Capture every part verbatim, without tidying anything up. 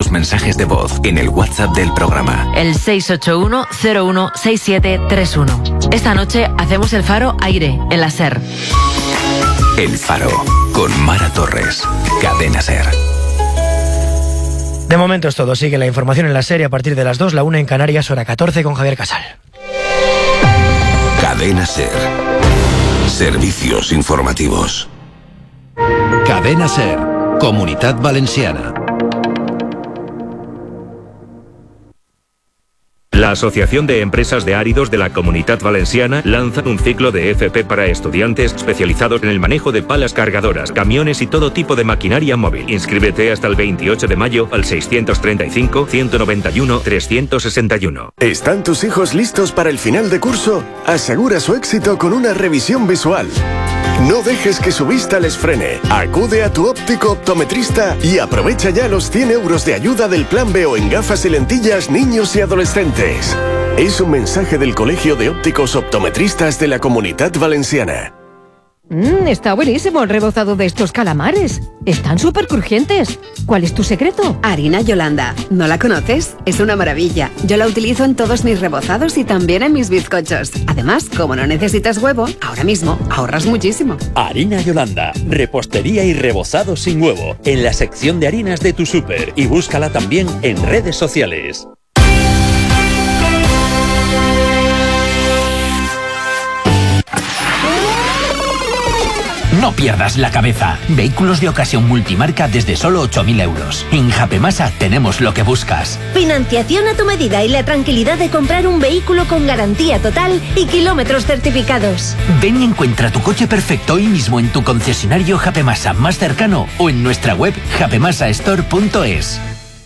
tus mensajes de voz en el WhatsApp del programa. El seis ocho uno cero uno seis siete tres uno. Esta noche hacemos el Faro Aire en la SER. El Faro, con Mara Torres. Cadena SER. De momento es todo. Sigue la información en la serie a partir de las dos, la una en Canarias, hora catorce, con Javier Casal. Cadena SER. Servicios informativos. Cadena SER. Comunitat Valenciana. La Asociación de Empresas de Áridos de la Comunitat Valenciana lanza un ciclo de F P para estudiantes especializados en el manejo de palas cargadoras, camiones y todo tipo de maquinaria móvil. Inscríbete hasta el veintiocho de mayo al seiscientos treinta y cinco, ciento noventa y uno, trescientos sesenta y uno. ¿Están tus hijos listos para el final de curso? Asegura su éxito con una revisión visual. No dejes que su vista les frene. Acude a tu óptico optometrista y aprovecha ya los cien euros de ayuda del Plan Veo en gafas y lentillas niños y adolescentes. Es un mensaje del Colegio de Ópticos Optometristas de la Comunitat Valenciana. Mmm, está buenísimo el rebozado de estos calamares. Están súper crujientes. ¿Cuál es tu secreto? Harina Yolanda. ¿No la conoces? Es una maravilla. Yo la utilizo en todos mis rebozados y también en mis bizcochos. Además, como no necesitas huevo, ahora mismo ahorras muchísimo. Harina Yolanda. Repostería y rebozado sin huevo. En la sección de harinas de tu súper. Y búscala también en redes sociales. No pierdas la cabeza. Vehículos de ocasión multimarca desde solo ocho mil euros. En Japemasa tenemos lo que buscas. Financiación a tu medida y la tranquilidad de comprar un vehículo con garantía total y kilómetros certificados. Ven y encuentra tu coche perfecto hoy mismo en tu concesionario Japemasa más cercano o en nuestra web japemasa store punto es.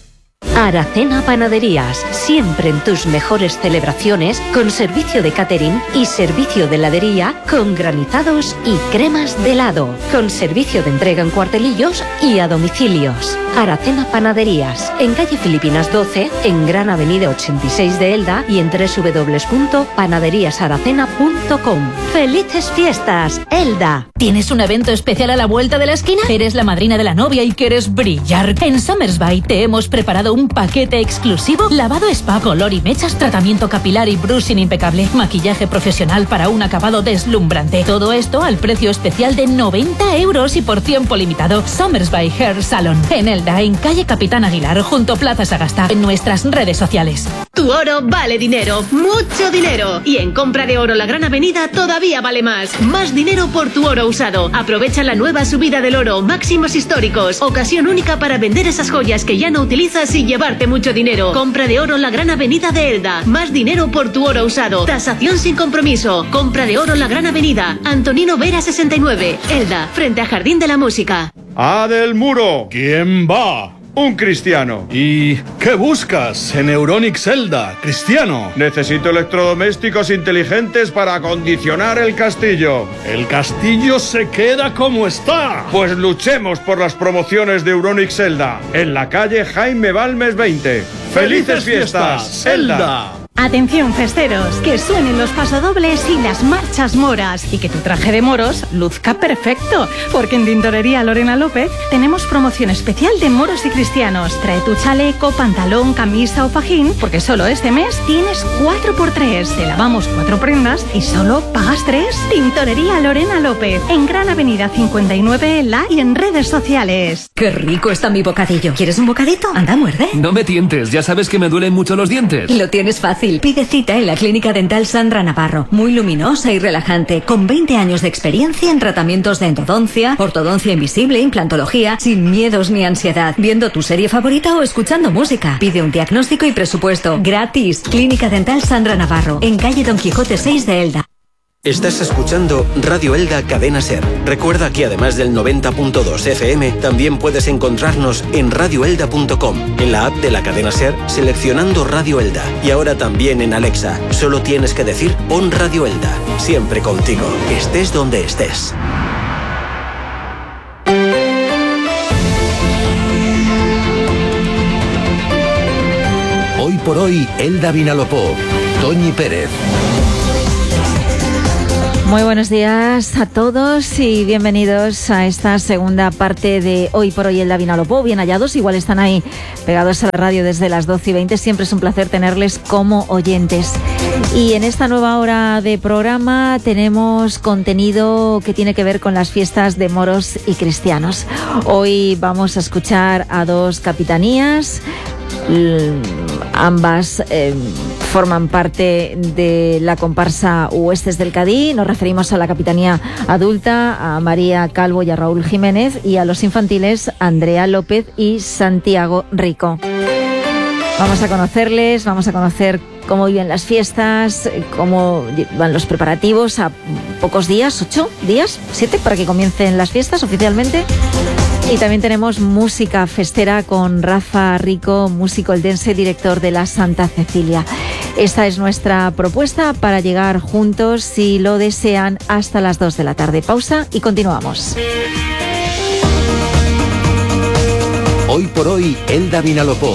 Aracena Panaderías, siempre en tus mejores celebraciones, con servicio de catering y servicio de heladería, con granizados y cremas de helado, con servicio de entrega en cuartelillos y a domicilios. Aracena Panaderías, en calle Filipinas doce, en Gran Avenida ochenta y seis de Elda y en doble u doble u doble u punto panaderías aracena punto com. ¡Felices fiestas, Elda! ¿Tienes un evento especial a la vuelta de la esquina? ¿Eres la madrina de la novia y quieres brillar? En Summersby te hemos preparado un paquete exclusivo: lavado spa, color y mechas, tratamiento capilar y brushing impecable, maquillaje profesional para un acabado deslumbrante. Todo esto al precio especial de noventa euros y por tiempo limitado. Summersby Hair Salon, en Elda, en calle Capitán Aguilar, junto a Plaza Sagasta, en nuestras redes sociales. Tu oro vale dinero, mucho dinero. Y en compra de oro La Gran Avenida todavía vale más. Más dinero por tu oro usado. Aprovecha la nueva subida del oro, máximos históricos. Ocasión única para vender esas joyas que ya no utilizas y llevarte mucho dinero. Compra de oro La Gran Avenida de Elda. Más dinero por tu oro usado. Tasación sin compromiso. Compra de oro La Gran Avenida. Antonino Vera sesenta y nueve. Elda, frente a Jardín de la Música. ¡A del muro! ¿Quién va? Un cristiano. ¿Y qué buscas en Euronics Elda, cristiano? Necesito electrodomésticos inteligentes para acondicionar el castillo. ¿El castillo se queda como está? Pues luchemos por las promociones de Euronics Elda, en la calle Jaime Balmes veinte. ¡Felices fiestas, Elda! Atención festeros, que suenen los pasodobles y las marchas moras y que tu traje de moros luzca perfecto, porque en Tintorería Lorena López tenemos promoción especial de moros y cristianos. Trae tu chaleco, pantalón, camisa o fajín, porque solo este mes tienes cuatro por tres. Te lavamos cuatro prendas y solo pagas tres. Tintorería Lorena López, en Gran Avenida cincuenta y nueve La y en redes sociales. ¡Qué rico está mi bocadillo! ¿Quieres un bocadito? Anda, muerde. No me tientes, ya sabes que me duelen mucho los dientes. Lo tienes fácil. Pide cita en la Clínica Dental Sandra Navarro. Muy luminosa y relajante, con veinte años de experiencia en tratamientos de endodoncia, ortodoncia invisible, implantología, sin miedos ni ansiedad, viendo tu serie favorita o escuchando música. Pide un diagnóstico y presupuesto gratis. Clínica Dental Sandra Navarro, en calle Don Quijote seis de Elda. Estás escuchando Radio Elda Cadena SER. Recuerda que además del noventa punto dos F M, también puedes encontrarnos en radio elda punto com, en la app de la cadena SER, seleccionando Radio Elda. Y ahora también en Alexa. Solo tienes que decir pon Radio Elda. Siempre contigo, estés donde estés. Hoy por hoy, Elda Vinalopó, Toñi Pérez. Muy buenos días a todos y bienvenidos a esta segunda parte de Hoy por Hoy Elda Vinalopó. Bien hallados, igual están ahí pegados a la radio desde las doce y veinte. Siempre es un placer tenerles como oyentes. Y en esta nueva hora de programa tenemos contenido que tiene que ver con las fiestas de moros y cristianos. Hoy vamos a escuchar a dos capitanías. Ambas eh, forman parte de la comparsa Huestes del Cadí. Nos referimos a la capitanía adulta, a María Calvo y a Raúl Jiménez, y a los infantiles, Andrea López y Santiago Rico. Vamos a conocerles, vamos a conocer cómo viven las fiestas, cómo van los preparativos a pocos días, ocho días, siete, para que comiencen las fiestas oficialmente. Y también tenemos música festera con Rafa Rico, músico eldense, director de la Santa Cecilia. Esta es nuestra propuesta para llegar juntos, si lo desean, hasta las dos de la tarde. Pausa y continuamos. Hoy por hoy, Elda Vinalopó.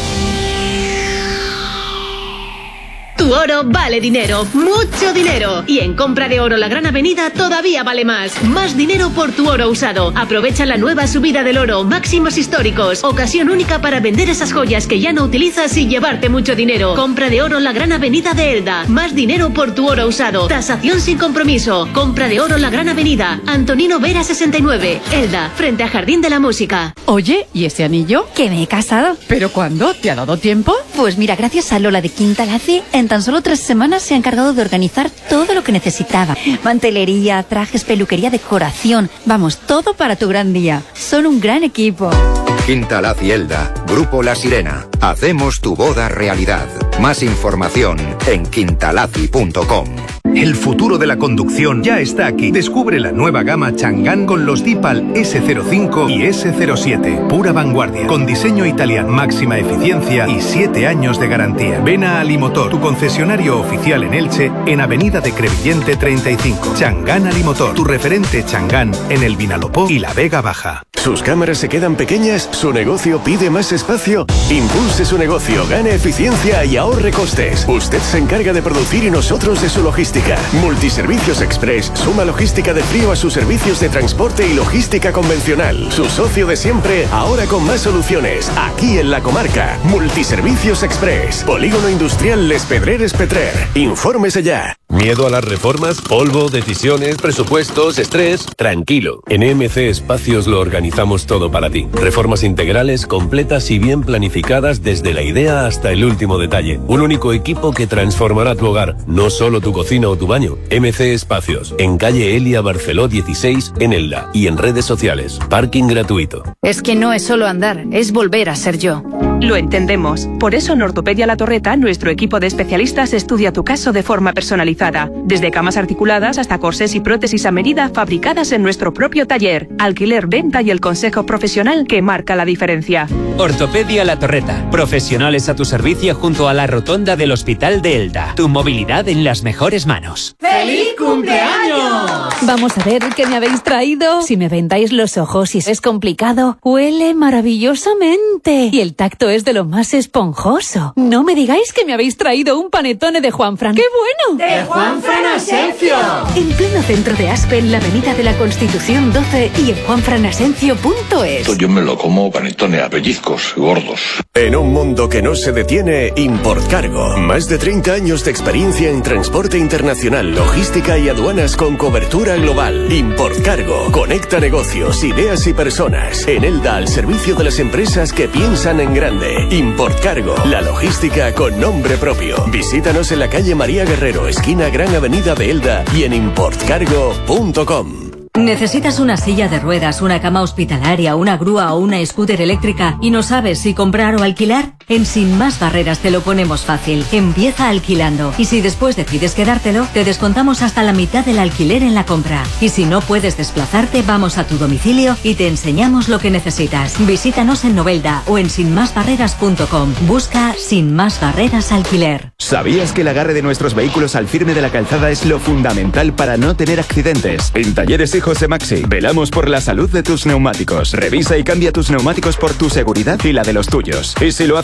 Tu oro vale dinero, mucho dinero. Y en compra de oro La Gran Avenida todavía vale más. Más dinero por tu oro usado. Aprovecha la nueva subida del oro, máximos históricos. Ocasión única para vender esas joyas que ya no utilizas y llevarte mucho dinero. Compra de oro La Gran Avenida de Elda. Más dinero por tu oro usado. Tasación sin compromiso. Compra de oro La Gran Avenida. Antonino Vera sesenta y nueve. Elda, frente a Jardín de la Música. Oye, ¿y ese anillo? Que me he casado. ¿Pero cuándo? ¿Te ha dado tiempo? Pues mira, gracias a Lola de Quinta Laci, en tan solo tres semanas se ha encargado de organizar todo lo que necesitaba. Mantelería, trajes, peluquería, decoración. Vamos, todo para tu gran día. Son un gran equipo. Quinta Laci Elda, Grupo La Sirena. Hacemos tu boda realidad. Más información en quintalaci punto com. El futuro de la conducción ya está aquí. Descubre la nueva gama Chang'an con los Dipal ese cero cinco y ese cero siete. Pura vanguardia, con diseño italiano, máxima eficiencia y siete años de garantía. Ven a Alimotor, tu concesionario oficial en Elche, en Avenida de Crevillente treinta y cinco. Chang'an Alimotor, tu referente Chang'an en el Vinalopó y la Vega Baja. ¿Sus cámaras se quedan pequeñas? ¿Su negocio pide más espacio? Impulse su negocio, gane eficiencia y ahorre costes. Usted se encarga de producir y nosotros de su logística. Multiservicios Express suma logística de frío a sus servicios de transporte y logística convencional. Su socio de siempre, ahora con más soluciones. Aquí en la comarca. Multiservicios Express. Polígono Industrial Les Pedreres Petrer. Infórmese ya. ¿Miedo a las reformas? ¿Polvo? ¿Decisiones? ¿Presupuestos? ¿Estrés? Tranquilo. En E M C Espacios lo organizamos todo para ti. Reformas integrales, completas y bien planificadas desde la idea hasta el último detalle. Un único equipo que transformará tu hogar, no solo tu cocina o tu baño. E M C Espacios, en calle Elia Barceló dieciséis, en Elda, y en redes sociales. Parking gratuito. Es que no es solo andar, es volver a ser yo. Lo entendemos. Por eso en Ortopedia La Torreta, nuestro equipo de especialistas estudia tu caso de forma personalizada. Desde camas articuladas hasta corsés y prótesis a medida fabricadas en nuestro propio taller. Alquiler, venta y el consejo profesional que marca la diferencia. Ortopedia La Torreta. Profesionales a tu servicio junto a la rotonda del Hospital de Elda. Tu movilidad en las mejores manos. ¡Feliz cumpleaños! Vamos a ver qué me habéis traído. Si me vendáis los ojos y es complicado, huele maravillosamente. Y el tacto es de lo más esponjoso. No me digáis que me habéis traído un panetone de Juanfran. ¡Qué bueno! ¡De Juanfran Asencio! En pleno centro de Aspe, en la Avenida de la Constitución doce y en juanfranasencio punto es. Yo me lo como panetone a pellizcos gordos. En un mundo que no se detiene, Importcargo. Más de treinta años de experiencia en transporte internacional, logística y aduanas con cobertura global. Importcargo. Conecta negocios, ideas y personas. En Elda, al servicio de las empresas que piensan en grande. Importcargo. La logística con nombre propio. Visítanos en la calle María Guerrero, esquina Gran Avenida de Elda, y en importcargo punto com. ¿Necesitas una silla de ruedas, una cama hospitalaria, una grúa o una scooter eléctrica y no sabes si comprar o alquilar? En Sin Más Barreras te lo ponemos fácil. Empieza alquilando. Y si después decides quedártelo, te descontamos hasta la mitad del alquiler en la compra. Y si no puedes desplazarte, vamos a tu domicilio y te enseñamos lo que necesitas. Visítanos en Novelda o en sin más barreras punto com. Busca Sin Más Barreras Alquiler. ¿Sabías que el agarre de nuestros vehículos al firme de la calzada es lo fundamental para no tener accidentes? En Talleres y José Maxi velamos por la salud de tus neumáticos. Revisa y cambia tus neumáticos por tu seguridad y la de los tuyos. Y si lo haces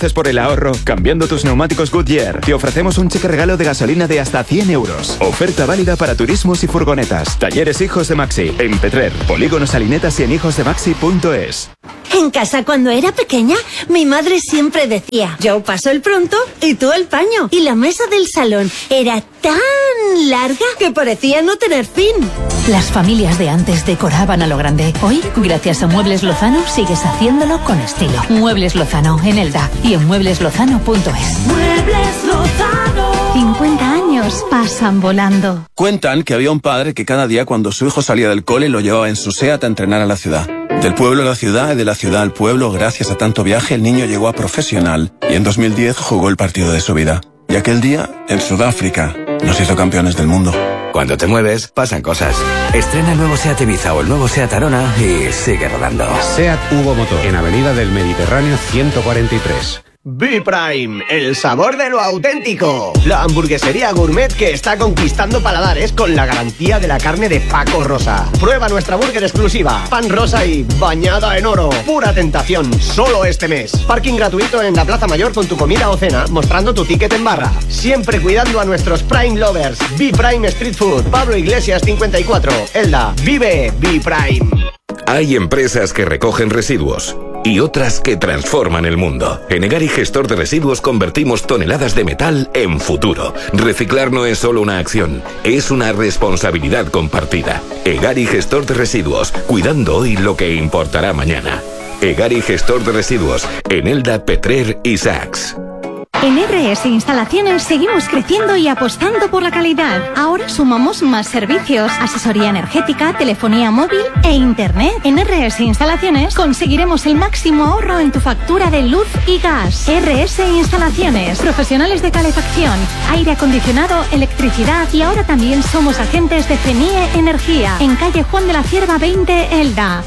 apuestes por el ahorro cambiando tus neumáticos Goodyear. Te ofrecemos un cheque regalo de gasolina de hasta cien euros. Oferta válida para turismos y furgonetas. Talleres Hijos de Maxi, en Petrer, Polígono Salinetas y en hijos de maxi punto es. En casa, cuando era pequeña, mi madre siempre decía: yo paso el pronto y tú el paño. Y la mesa del salón era tan larga que parecía no tener fin. Las familias de antes decoraban a lo grande. Hoy, gracias a Muebles Lozano, sigues haciéndolo con estilo. Muebles Lozano, en Elda y en muebles lozano punto es. Muebles Lozano. cincuenta años pasan volando. Cuentan que había un padre que cada día cuando su hijo salía del cole lo llevaba en su SEAT a entrenar a la ciudad. Del pueblo a la ciudad y de la ciudad al pueblo, gracias a tanto viaje, el niño llegó a profesional y en dos mil diez jugó el partido de su vida. Y aquel día, en Sudáfrica, nos hizo campeones del mundo. Cuando te mueves, pasan cosas. Estrena el nuevo SEAT Ibiza o el nuevo SEAT Arona y sigue rodando. SEAT Hugo Motor, en Avenida del Mediterráneo ciento cuarenta y tres. B-Prime, el sabor de lo auténtico. La hamburguesería gourmet que está conquistando paladares con la garantía de la carne de Paco Rosa. Prueba nuestra burger exclusiva, pan rosa y bañada en oro. Pura tentación, solo este mes. Parking gratuito en la Plaza Mayor con tu comida o cena, mostrando tu ticket en barra. Siempre cuidando a nuestros Prime Lovers. B-Prime Street Food, Pablo Iglesias cincuenta y cuatro, Elda. Vive B-Prime. Hay empresas que recogen residuos y otras que transforman el mundo. En Egari Gestor de Residuos convertimos toneladas de metal en futuro. Reciclar no es solo una acción, es una responsabilidad compartida. Egari Gestor de Residuos, cuidando hoy lo que importará mañana. Egari Gestor de Residuos, en Elda, Petrer y Sachs. En R S Instalaciones seguimos creciendo y apostando por la calidad. Ahora sumamos más servicios, asesoría energética, telefonía móvil e internet. En R S Instalaciones conseguiremos el máximo ahorro en tu factura de luz y gas. R S Instalaciones, profesionales de calefacción, aire acondicionado, electricidad y ahora también somos agentes de CENIE Energía. En calle Juan de la Cierva veinte, Elda.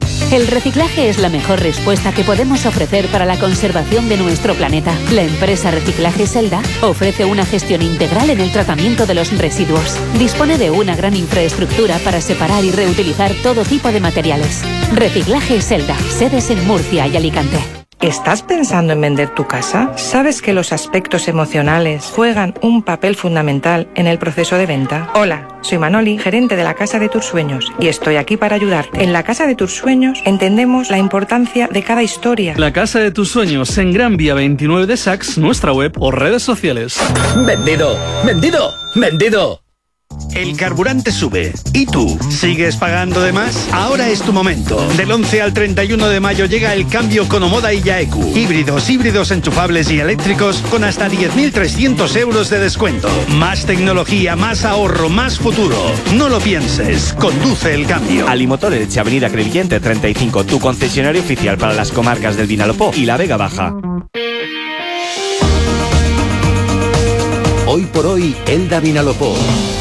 El reciclaje es la mejor respuesta que podemos ofrecer para la conservación de nuestro planeta. La empresa Reciclajes Elda ofrece una gestión integral en el tratamiento de los residuos. Dispone de una gran infraestructura para separar y reutilizar todo tipo de materiales. Reciclajes Elda, sedes en Murcia y Alicante. ¿Estás pensando en vender tu casa? ¿Sabes que los aspectos emocionales juegan un papel fundamental en el proceso de venta? Hola, soy Manoli, gerente de la Casa de tus Sueños, y estoy aquí para ayudarte. En la Casa de tus Sueños entendemos la importancia de cada historia. La Casa de tus Sueños en Gran Vía veintinueve de Sachs, nuestra web o redes sociales. ¡Vendido! ¡Vendido! ¡Vendido! El carburante sube. ¿Y tú? ¿Sigues pagando de más? Ahora es tu momento. Del once al treinta y uno de mayo llega el cambio con Omoda y Yaeku. Híbridos, híbridos enchufables y eléctricos con hasta diez mil trescientos euros de descuento. Más tecnología, más ahorro, más futuro. No lo pienses. Conduce el cambio. Alimotor Elche, Avenida Crevillente treinta y cinco, tu concesionario oficial para las comarcas del Vinalopó y la Vega Baja. Hoy por hoy, Elda Vinalopó.